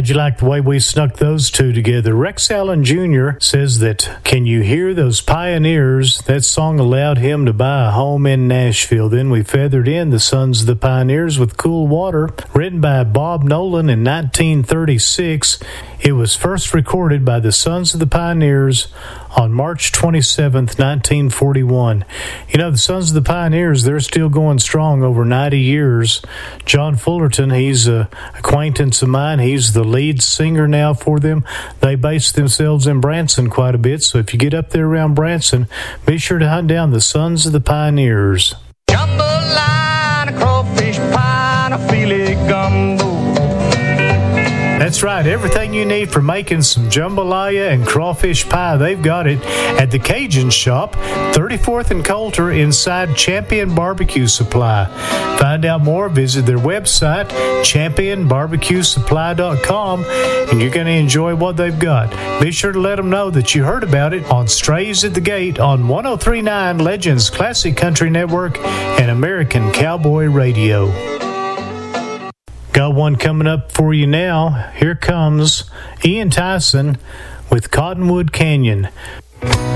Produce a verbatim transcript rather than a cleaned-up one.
How'd you like the way we snuck those two together? Rex Allen Junior says that, can you hear those pioneers? That song allowed him to buy a home in Nashville. Then we feathered in the Sons of the Pioneers with Cool Water, written by Bob Nolan in nineteen thirty-six. It was first recorded by the Sons of the Pioneers on March twenty-seventh, nineteen forty-one. You know, the Sons of the Pioneers, they're still going strong over ninety years. John Fullerton, he's an acquaintance of mine. He's the lead singer now for them. They base themselves in Branson quite a bit, so if you get up there around Branson, be sure to hunt down the Sons of the Pioneers. Jambalaya, crawfish pie, a filet gumbo. That's right. Everything you need for making some jambalaya and crawfish pie, they've got it at the Cajun Shop, thirty-fourth and Coulter, inside Champion Barbecue Supply. Find out more, visit their website, champion barbecue supply dot com, and you're going to enjoy what they've got. Be sure to let them know that you heard about it on Strays at the Gate on one oh three point nine Legends Classic Country Network and American Cowboy Radio. Got one coming up for you now. Here comes Ian Tyson with Cottonwood Canyon.